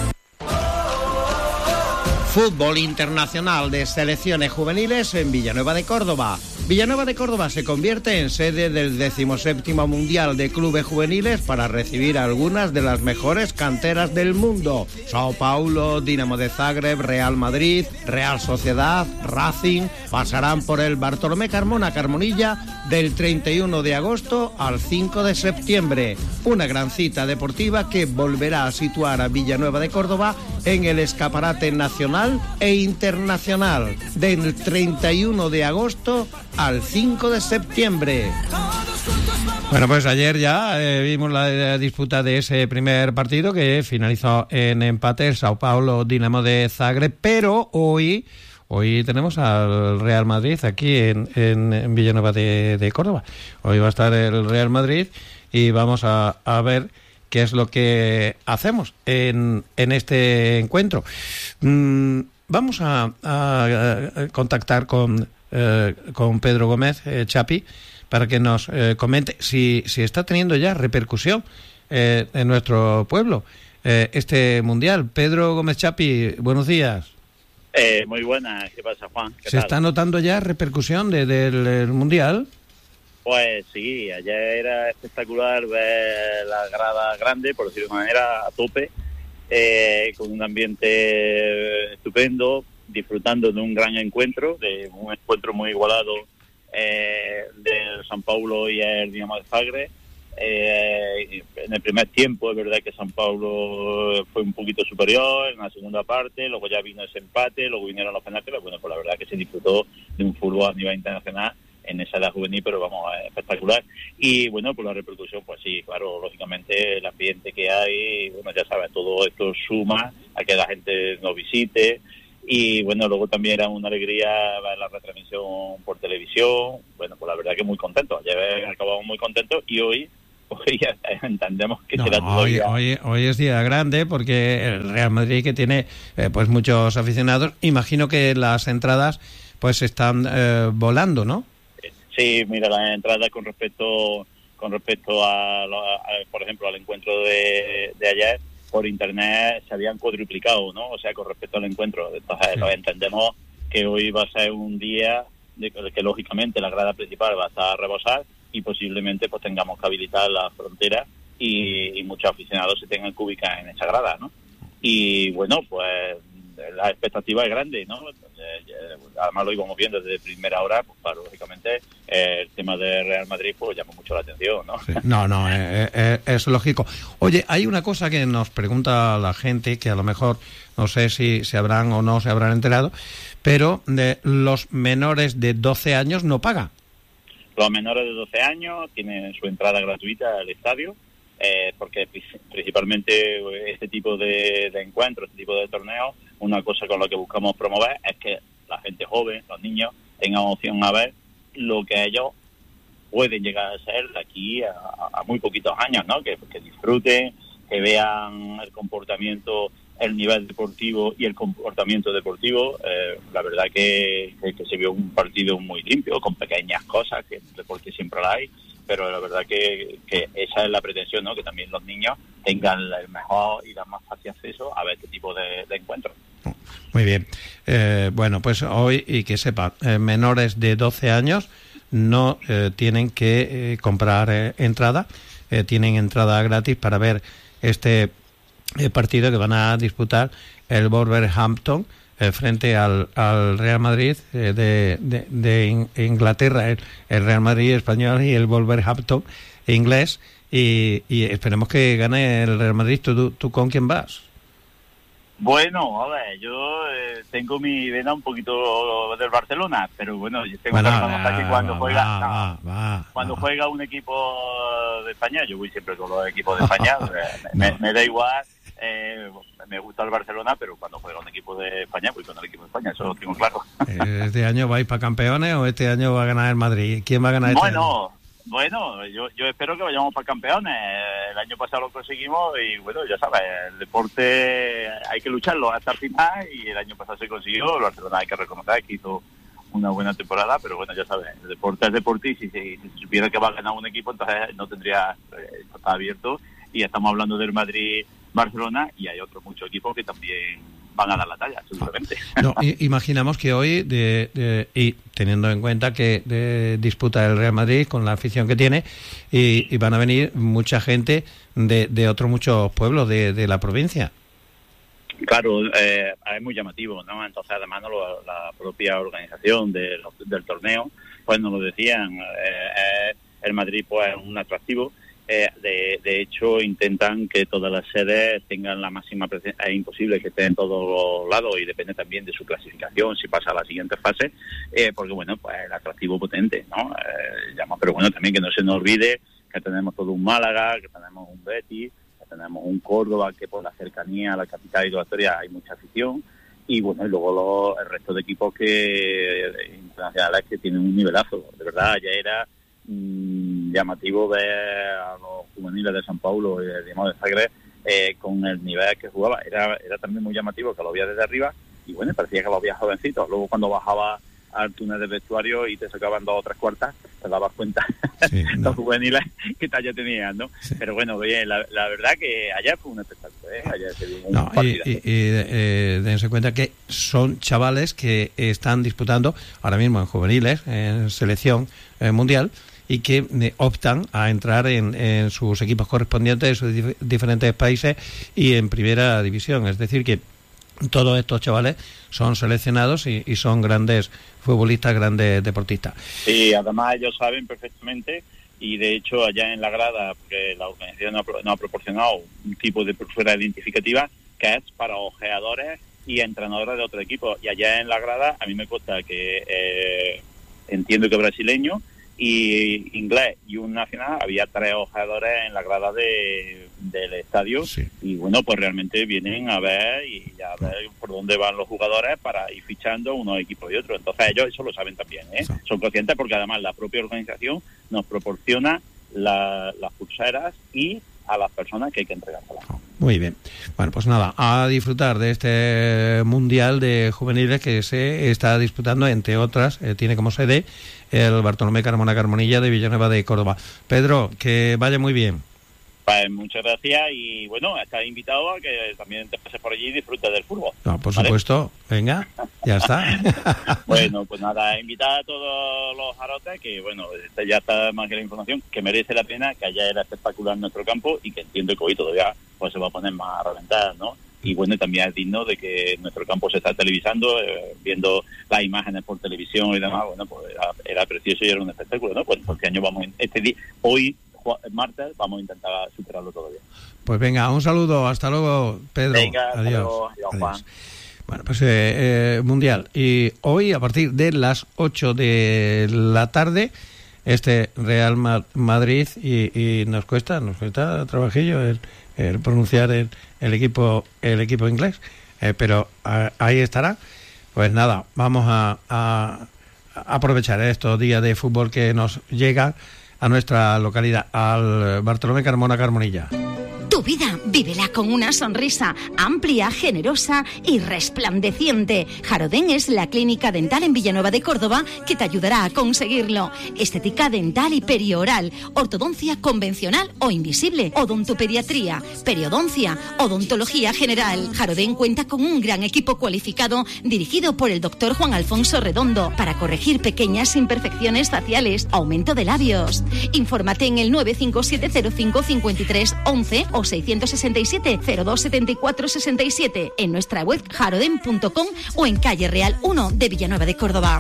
Fútbol internacional de selecciones juveniles en Villanueva de Córdoba. Villanueva de Córdoba se convierte en sede del 17º Mundial de Clubes Juveniles para recibir algunas de las mejores canteras del mundo. Sao Paulo, Dinamo de Zagreb, Real Madrid, Real Sociedad, Racing pasarán por el Bartolomé Carmona-Carmonilla del 31 de agosto al 5 de septiembre. Una gran cita deportiva que volverá a situar a Villanueva de Córdoba en el escaparate nacional e internacional del 31 de agosto al 5 de septiembre. Bueno, pues ayer ya vimos la disputa de ese primer partido que finalizó en empate, el Sao Paulo Dinamo de Zagreb, pero hoy tenemos al Real Madrid aquí en Villanueva de Córdoba. Hoy va a estar el Real Madrid y vamos a ver qué es lo que hacemos en este encuentro. Vamos a contactar con Pedro Gómez, Chapi, para que nos comente si está teniendo ya repercusión en nuestro pueblo este Mundial. Pedro Gómez Chapi, buenos días. Muy buenas, ¿qué pasa, Juan? ¿Se está notando ya repercusión del Mundial? Pues sí, ayer era espectacular ver la grada grande, por decirlo de una manera, a tope, con un ambiente estupendo, disfrutando de un gran encuentro, muy igualado del San Paulo y el Dinamo de Zagreb. En el primer tiempo es verdad que San Paulo fue un poquito superior en la segunda parte, luego ya vino ese empate, luego vinieron los penaltis, pero bueno, pues la verdad que se disfrutó de un fútbol a nivel internacional en esa edad juvenil, pero vamos, espectacular. Y bueno, por la repercusión, pues sí, claro, lógicamente el ambiente que hay, bueno, ya sabes, todo esto suma a que la gente nos visite. Y bueno, luego también era una alegría ver la retransmisión por televisión. Bueno, pues la verdad que muy contentos. Ayer acabamos muy contentos y hoy ya entendemos que será todo día. Hoy es día grande porque el Real Madrid, que tiene pues muchos aficionados, imagino que las entradas pues están volando, ¿no? Sí, mira, las entradas con respecto a por ejemplo, al encuentro de ayer, por internet se habían cuadruplicado, ¿no? O sea, con respecto al encuentro. Entonces, sí, entendemos que hoy va a ser un día de que lógicamente la grada principal va a estar a rebosar y posiblemente pues tengamos que habilitar la frontera y muchos aficionados se tengan que ubicar en esa grada, ¿no? Y bueno, pues la expectativa es grande, ¿no? Además lo íbamos viendo desde primera hora, pues claro, lógicamente el tema de Real Madrid pues llama mucho la atención, ¿no? Sí. No, es lógico. Oye, hay una cosa que nos pregunta la gente, que a lo mejor no sé si se habrán o no se habrán enterado, pero de los menores de 12 años no pagan. Los menores de 12 años tienen su entrada gratuita al estadio, porque principalmente este tipo de encuentros, este tipo de torneos, una cosa con la que buscamos promover es que la gente joven, los niños, tengan opción a ver lo que ellos pueden llegar a ser de aquí a muy poquitos años, ¿no? Que disfruten, que vean el comportamiento, el nivel deportivo y el comportamiento deportivo. La verdad que se vio un partido muy limpio, con pequeñas cosas, que en el deporte siempre la hay, pero la verdad que esa es la pretensión, ¿no? Que también los niños tengan el mejor y el más fácil acceso a ver este tipo de encuentros. Muy bien. Bueno, pues hoy, y que sepan, menores de 12 años no tienen que comprar entrada, tienen entrada gratis para ver este partido que van a disputar el Wolverhampton frente al Real Madrid de Inglaterra, el Real Madrid español y el Wolverhampton inglés, y esperemos que gane el Real Madrid. ¿Tú con quién vas? Bueno, a ver, yo tengo mi vena un poquito del Barcelona, pero bueno, yo tengo que reconocer que cuando juega un equipo de España, yo voy siempre con los equipos de España, me da igual, me gusta el Barcelona, pero cuando juega un equipo de España, voy con el equipo de España, eso lo tengo claro. ¿Este año vais para campeones o este año va a ganar el Madrid? ¿Quién va a ganar este año? Bueno, yo espero que vayamos para campeones. El año pasado lo conseguimos y bueno, ya sabes, el deporte hay que lucharlo hasta el final y el año pasado se consiguió. El Barcelona hay que reconocer que hizo una buena temporada, pero bueno, ya sabes, el deporte es deporte y si se supiera que va a ganar un equipo, entonces no tendría, está abierto, y estamos hablando del Madrid-Barcelona y hay otros muchos equipos que también van a dar la talla, seguramente. No, imaginamos que hoy, y teniendo en cuenta que disputa el Real Madrid con la afición que tiene, y van a venir mucha gente de otros muchos pueblos de la provincia. Claro, es muy llamativo, ¿no? Entonces, además, la propia organización del torneo, pues nos lo decían, el Madrid pues es un atractivo. De hecho, intentan que todas las sedes tengan la máxima presencia. Es imposible que estén en todos los lados y depende también de su clasificación si pasa a la siguiente fase, porque bueno, pues el atractivo potente, ¿no? Pero bueno, también que no se nos olvide que tenemos todo un Málaga, que tenemos un Betis, que tenemos un Córdoba, que por la cercanía a la capital y de la historia hay mucha afición, y bueno, y luego el resto de equipos internacionales que tienen un nivelazo. De verdad, ya era llamativo ver a los juveniles de San Paulo y el Dinamo de Zagreb con el nivel que jugaba. Era también muy llamativo que lo veía desde arriba y bueno, parecía que lo veía jovencitos. Luego cuando bajaba al túnel de vestuario y te sacaban 2 o 3 cuartas, te dabas cuenta los juveniles qué talla tenían, ¿no? Sí. Pero bueno, bien, la verdad que ayer fue un espectáculo, ayer se vio un partidazo. Y dense cuenta que son chavales que están disputando ahora mismo en juveniles, en selección mundial, y que optan a entrar en sus equipos correspondientes de sus diferentes países y en primera división. Es decir, que todos estos chavales son seleccionados y son grandes futbolistas, grandes deportistas. Sí, además ellos saben perfectamente y de hecho allá en la grada, porque la organización nos ha proporcionado un tipo de pulsera identificativa que es para ojeadores y entrenadores de otro equipo, y allá en la grada a mí me consta que entiendo que brasileño y inglés y un nacional, había 3 ojeadores en la grada del estadio, sí. Y bueno, pues realmente vienen a ver por dónde van los jugadores para ir fichando unos equipos y otros. Entonces ellos eso lo saben también, ¿eh? Sí. Son conscientes, porque además la propia organización nos proporciona las pulseras y a las personas que hay que entregárselas. Muy bien. Bueno, pues nada, a disfrutar de este Mundial de Juveniles que se está disputando, entre otras, tiene como sede el Bartolomé Carmona Carmonilla de Villanueva de Córdoba. Pedro, que vaya muy bien. Pues muchas gracias, y bueno, estás invitado a que también te pases por allí y disfrutes del fútbol. No, por supuesto, venga, ya está. Bueno, pues nada, invitar a todos los jarotes, que bueno, ya está más que la información, que merece la pena, que allá era espectacular nuestro campo, y que entiendo que hoy todavía pues se va a poner más a reventar, ¿no? Y bueno, también es digno de que nuestro campo se está televisando, viendo las imágenes por televisión y demás. Bueno, pues era precioso y era un espectáculo, ¿no? Pues este año hoy martes vamos a intentar superarlo todavía. Pues venga, un saludo, hasta luego, Pedro. Venga, adiós. Adiós, Juan. Adiós. Bueno, pues Mundial. Y hoy, a partir de las 8 de la tarde, Real Madrid, y nos cuesta trabajillo el pronunciar el equipo inglés, pero ahí estará. Pues nada, vamos a aprovechar estos días de fútbol que nos llegan a nuestra localidad, al Bartolomé Carmona Carmonilla. Tu vida, vívela con una sonrisa amplia, generosa y resplandeciente. Jarodén es la clínica dental en Villanueva de Córdoba que te ayudará a conseguirlo. Estética dental y perioral, ortodoncia convencional o invisible, odontopediatría, periodoncia, odontología general. Jarodén cuenta con un gran equipo cualificado dirigido por el doctor Juan Alfonso Redondo para corregir pequeñas imperfecciones faciales, aumento de labios. Infórmate en el 957055311 o 667-0274-67 en nuestra web jaroden.com o en calle Real 1 de Villanueva de Córdoba.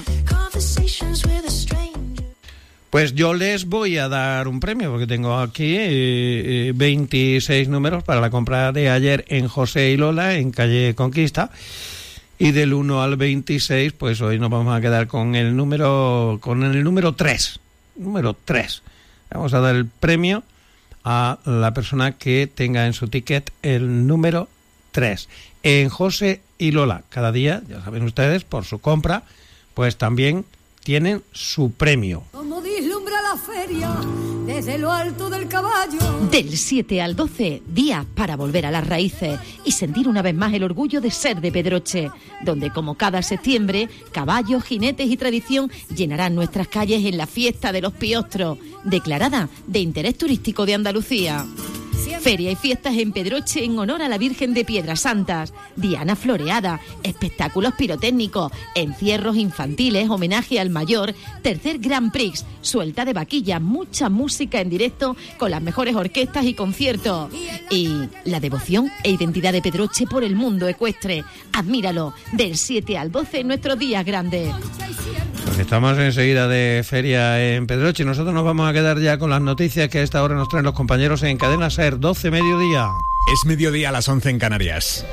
Pues yo les voy a dar un premio, porque tengo aquí 26 números para la compra de ayer en José y Lola, en calle Conquista. Y del 1 al 26, pues hoy nos vamos a quedar con el número 3. Número 3. Vamos a dar el premio a la persona que tenga en su ticket el número 3. En José y Lola, cada día, ya saben ustedes, por su compra, pues también tienen su premio. Como vislumbra la feria desde lo alto del caballo. Del 7 al 12, día para volver a las raíces y sentir una vez más el orgullo de ser de Pedroche, donde como cada septiembre, caballos, jinetes y tradición llenarán nuestras calles en la fiesta de los Piostros, declarada de interés turístico de Andalucía. Feria y fiestas en Pedroche en honor a la Virgen de Piedras Santas, diana floreada, espectáculos pirotécnicos, encierros infantiles, homenaje al mayor, tercer Grand Prix, suelta de vaquillas, mucha música en directo con las mejores orquestas y conciertos. Y la devoción e identidad de Pedroche por el mundo ecuestre. Admíralo, del 7 al 12 en nuestros días grandes. Pues estamos enseguida de feria en Pedroche. Nosotros nos vamos a quedar ya con las noticias que a esta hora nos traen los compañeros en Cadena SER, 12 mediodía. Es mediodía a las 11 en Canarias.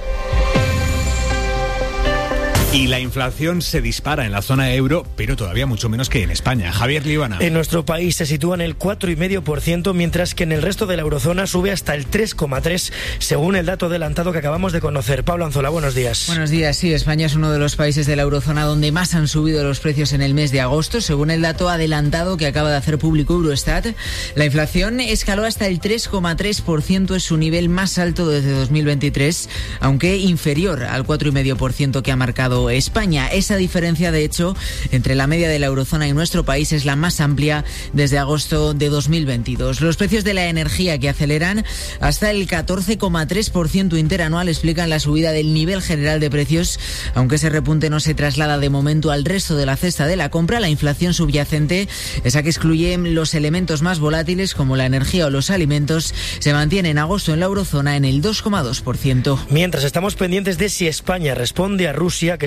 Y la inflación se dispara en la zona euro, pero todavía mucho menos que en España. Javier Líbana. En nuestro país se sitúa en el 4,5%, mientras que en el resto de la eurozona sube hasta el 3,3%, según el dato adelantado que acabamos de conocer. Pablo Anzola, buenos días. Buenos días. Sí, España es uno de los países de la eurozona donde más han subido los precios en el mes de agosto, según el dato adelantado que acaba de hacer público Eurostat. La inflación escaló hasta el 3,3%, es su nivel más alto desde 2023, aunque inferior al 4,5% que ha marcado España. Esa diferencia, de hecho, entre la media de la eurozona y nuestro país es la más amplia desde agosto de 2022. Los precios de la energía, que aceleran hasta el 14,3% interanual, explican la subida del nivel general de precios, aunque ese repunte no se traslada de momento al resto de la cesta de la compra. La inflación subyacente, esa que excluye los elementos más volátiles como la energía o los alimentos, se mantiene en agosto en la eurozona en el 2,2%. Mientras estamos pendientes de si España responde a Rusia, que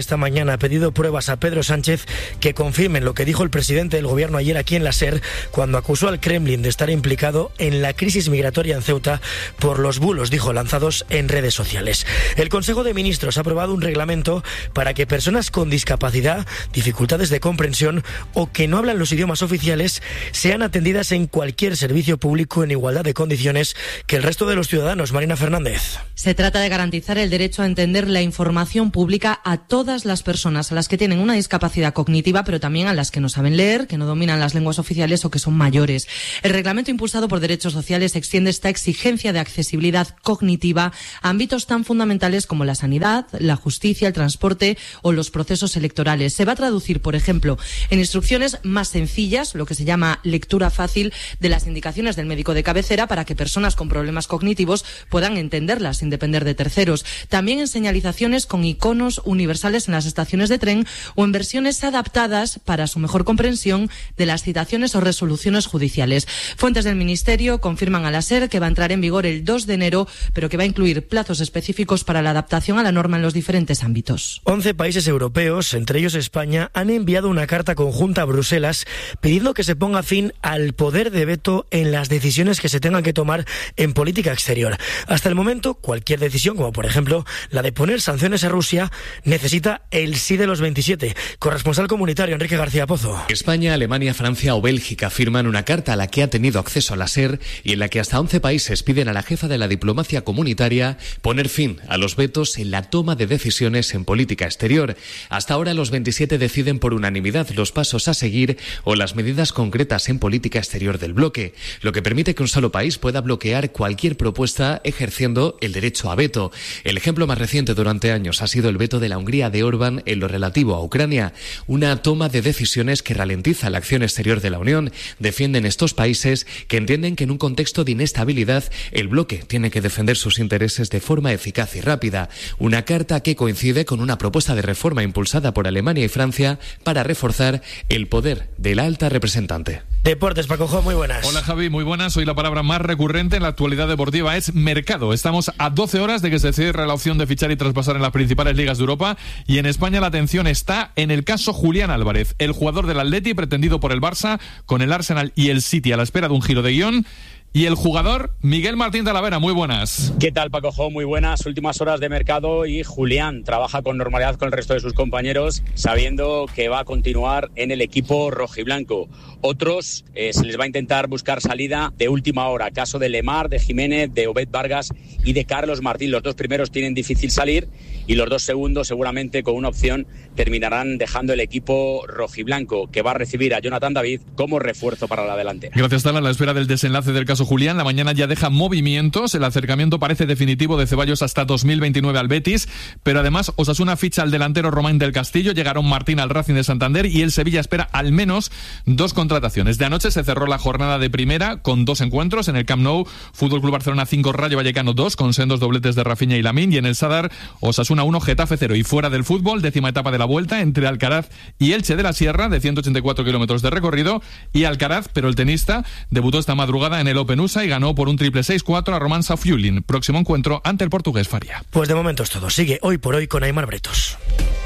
esta mañana ha pedido pruebas a Pedro Sánchez que confirmen lo que dijo el presidente del gobierno ayer aquí en la SER cuando acusó al Kremlin de estar implicado en la crisis migratoria en Ceuta por los bulos, dijo, lanzados en redes sociales. El Consejo de Ministros ha aprobado un reglamento para que personas con discapacidad, dificultades de comprensión o que no hablan los idiomas oficiales sean atendidas en cualquier servicio público en igualdad de condiciones que el resto de los ciudadanos. Marina Fernández. Se trata de garantizar el derecho a entender la información pública a todas las personas, a las que tienen una discapacidad cognitiva, pero también a las que no saben leer, que no dominan las lenguas oficiales o que son mayores. El reglamento impulsado por Derechos Sociales extiende esta exigencia de accesibilidad cognitiva a ámbitos tan fundamentales como la sanidad, la justicia, el transporte o los procesos electorales. Se va a traducir, por ejemplo, en instrucciones más sencillas, lo que se llama lectura fácil de las indicaciones del médico de cabecera, para que personas con problemas cognitivos puedan entenderlas sin depender de terceros. También en señalizaciones con iconos universales en las estaciones de tren o en versiones adaptadas para su mejor comprensión de las citaciones o resoluciones judiciales. Fuentes del Ministerio confirman a la SER que va a entrar en vigor el 2 de enero, pero que va a incluir plazos específicos para la adaptación a la norma en los diferentes ámbitos. 11 países europeos, entre ellos España, han enviado una carta conjunta a Bruselas pidiendo que se ponga fin al poder de veto en las decisiones que se tengan que tomar en política exterior. Hasta el momento, cualquier decisión, como por ejemplo la de poner sanciones a Rusia, necesita el sí de los 27. Corresponsal comunitario Enrique García Pozo. España, Alemania, Francia o Bélgica firman una carta a la que ha tenido acceso a la SER y en la que hasta 11 países piden a la jefa de la diplomacia comunitaria poner fin a los vetos en la toma de decisiones en política exterior. Hasta ahora los 27 deciden por unanimidad los pasos a seguir o las medidas concretas en política exterior del bloque, lo que permite que un solo país pueda bloquear cualquier propuesta ejerciendo el derecho a veto. El ejemplo más reciente durante años ha sido el veto de la Hungría de Orbán en lo relativo a Ucrania, una toma de decisiones que ralentiza la acción exterior de la Unión. Defienden estos países que entienden que en un contexto de inestabilidad el bloque tiene que defender sus intereses de forma eficaz y rápida. Una carta que coincide con una propuesta de reforma impulsada por Alemania y Francia para reforzar el poder de la alta representante. Deportes, Paco Jo, muy buenas. Hola Javi, muy buenas. Hoy la palabra más recurrente en la actualidad deportiva es mercado. Estamos a 12 horas de que se cierre la opción de fichar y traspasar en las principales ligas de Europa, y en España la atención está en el caso Julián Álvarez, el jugador del Atleti pretendido por el Barça, con el Arsenal y el City a la espera de un giro de guión. Y el jugador Miguel Martín Talavera, muy buenas. ¿Qué tal, Paco Jo? Muy buenas. Últimas horas de mercado y Julián trabaja con normalidad con el resto de sus compañeros, sabiendo que va a continuar en el equipo rojiblanco. Otros se les va a intentar buscar salida de última hora. Caso de Lemar, de Jiménez, de Obed Vargas y de Carlos Martín. Los dos primeros tienen difícil salir y los dos segundos seguramente con una opción terminarán dejando el equipo rojiblanco, que va a recibir a Jonathan David como refuerzo para la delantera. Gracias, Tala. A la espera del desenlace del caso Julián, la mañana ya deja movimientos. El acercamiento parece definitivo de Ceballos hasta 2029 al Betis, pero además Osasuna ficha al delantero Román del Castillo, llegaron Martín al Racing de Santander y el Sevilla espera al menos 2 contrataciones. De anoche se cerró la jornada de primera con 2 encuentros en el Camp Nou. Fútbol Club Barcelona 5, Rayo Vallecano 2, con sendos dobletes de Rafinha y Lamine, y en el Sadar Osasuna 1, Getafe 0. Y fuera del fútbol, 10ª etapa de la Vuelta entre Alcaraz y Elche de la Sierra, de 184 kilómetros de recorrido, y Alcaraz, pero el tenista, debutó esta madrugada en el Open USA y ganó por un triple 6-4 a Roman Safiullin. Próximo encuentro ante el portugués Faria. Pues de momento es todo. Sigue Hoy por Hoy con Aimar Bretos.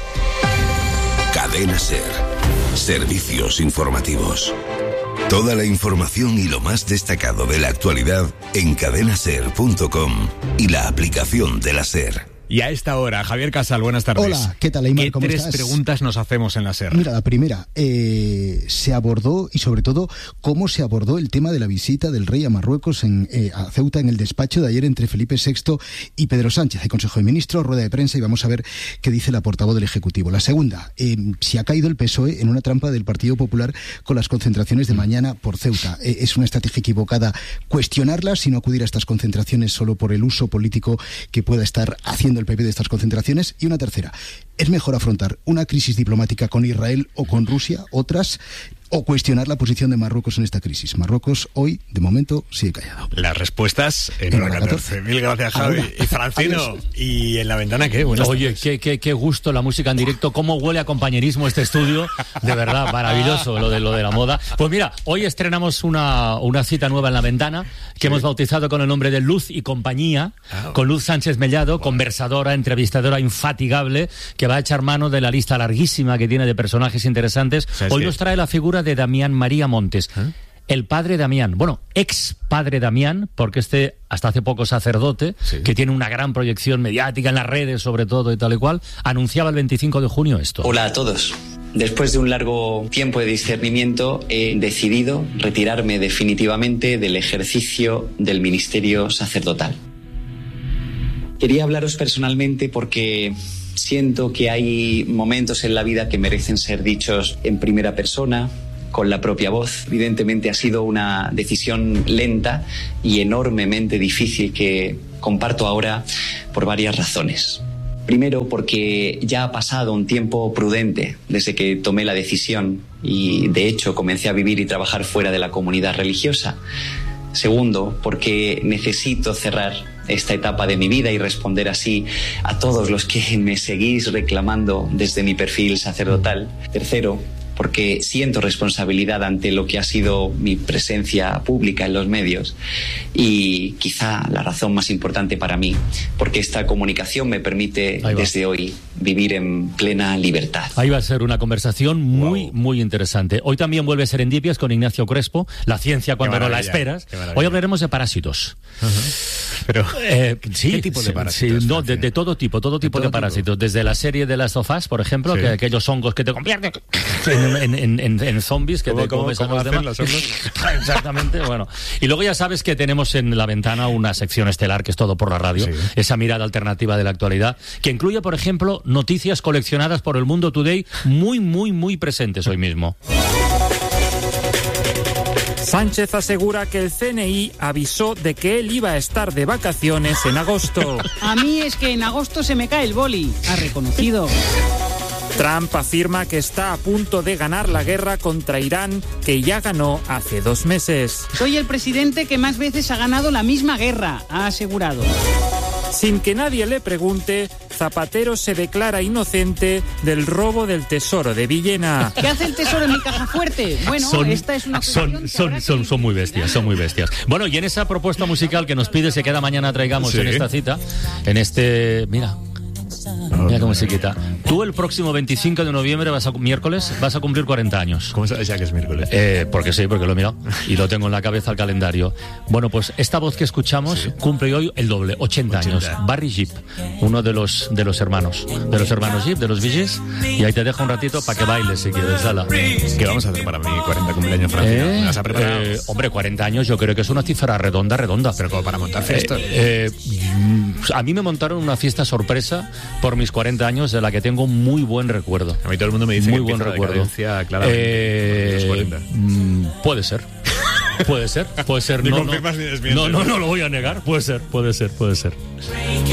Cadena SER. Servicios informativos. Toda la información y lo más destacado de la actualidad en cadenaser.com y la aplicación de la SER. Y a esta hora, Javier Casal, buenas tardes. Hola, ¿qué tal, Aimar? ¿Cómo estás? ¿Qué 3 preguntas nos hacemos en la SER? Mira, la primera, se abordó, y sobre todo, cómo se abordó el tema de la visita del rey a Marruecos a Ceuta en el despacho de ayer entre Felipe VI y Pedro Sánchez. Hay Consejo de Ministros, rueda de prensa, y vamos a ver qué dice la portavoz del Ejecutivo. La segunda, si ha caído el PSOE en una trampa del Partido Popular con las concentraciones de mañana por Ceuta. Es una estrategia equivocada cuestionarlas, sino acudir a estas concentraciones solo por el uso político que pueda estar haciendo el PP de estas concentraciones. Y una tercera, ¿es mejor afrontar una crisis diplomática con Israel o con Rusia? Otras, o cuestionar la posición de Marruecos en esta crisis. Marruecos hoy, de momento, sigue callado. Las respuestas en hora 14. Mil gracias, Javi. Y Francino, ¿y en la ventana qué? Oye, qué gusto la música en directo, cómo huele a compañerismo este estudio, de verdad, maravilloso lo de la moda. Pues mira, hoy estrenamos una cita nueva en la ventana, que hemos bautizado con el nombre de Luz y Compañía, con Luz Sánchez Mellado, conversadora, entrevistadora infatigable, que va a echar mano de la lista larguísima que tiene de personajes interesantes. Hoy nos trae la figura de Damián María Montes. El padre Damián, bueno, ex padre Damián, porque hasta hace poco sacerdote, que tiene una gran proyección mediática en las redes sobre todo y tal y cual, anunciaba el 25 de junio esto. Hola a todos. Después de un largo tiempo de discernimiento, he decidido retirarme definitivamente del ejercicio del ministerio sacerdotal. Quería hablaros personalmente porque siento que hay momentos en la vida que merecen ser dichos en primera persona, con la propia voz. Evidentemente ha sido una decisión lenta y enormemente difícil que comparto ahora por varias razones. Primero, porque ya ha pasado un tiempo prudente desde que tomé la decisión y, de hecho, comencé a vivir y trabajar fuera de la comunidad religiosa. Segundo, porque necesito cerrar esta etapa de mi vida y responder así a todos los que me seguís reclamando desde mi perfil sacerdotal. Tercero, porque siento responsabilidad ante lo que ha sido mi presencia pública en los medios y quizá la razón más importante para mí, porque esta comunicación me permite desde hoy vivir en plena libertad. Ahí va a ser una conversación muy interesante. Hoy también vuelve Serendipias con Ignacio Crespo, la ciencia cuando no la esperas. Hoy hablaremos de parásitos. Pero, sí, ¿qué tipo de parásitos? Sí, no, de todo tipo de parásitos. Desde la serie de Last of Us, por ejemplo, que aquellos hongos que te convierten en zombies, que te comes a los demás. Exactamente, bueno. Y luego ya sabes que tenemos en la ventana una sección estelar que es todo por la radio, esa mirada alternativa de la actualidad, que incluye, por ejemplo, noticias coleccionadas por el Mundo Today muy presentes hoy mismo. Sánchez asegura que el CNI avisó de que él iba a estar de vacaciones en agosto. A mí es que en agosto se me cae el boli, ha reconocido. Trump afirma que está a punto de ganar la guerra contra Irán, que ya ganó hace 2 meses. Soy el presidente que más veces ha ganado la misma guerra, ha asegurado. Sin que nadie le pregunte, Zapatero se declara inocente del robo del tesoro de Villena. ¿Qué hace el tesoro en mi caja fuerte? Bueno, esta es una son muy bestias, son muy bestias. Bueno, y en esa propuesta musical que nos pides que cada mañana traigamos en esta cita, en este... Mira qué musiquita. Tú el próximo 25 de noviembre, miércoles, vas a cumplir 40 años. ¿Cómo sabes ya que es miércoles? Porque lo he mirado y lo tengo en la cabeza el calendario. Bueno, pues esta voz que escuchamos cumple hoy el doble, 80 años. Barry Gibb, uno de los hermanos Gibb, de los Bee Gees. Y ahí te dejo un ratito para que bailes si quieres, Sala. ¿Qué vamos a hacer para mi 40 cumpleaños, Francino? ¿Me has preparado? Hombre, 40 años yo creo que es una cifra redonda. Pero como para montar fiestas. A mí me montaron una fiesta sorpresa por mis 40 años de la que tengo muy buen recuerdo. A mí todo el mundo me dice muy que buen recuerdo. Claramente los 40. Puede ser. Ni confirmas ni desmientes. No lo voy a negar. Puede ser.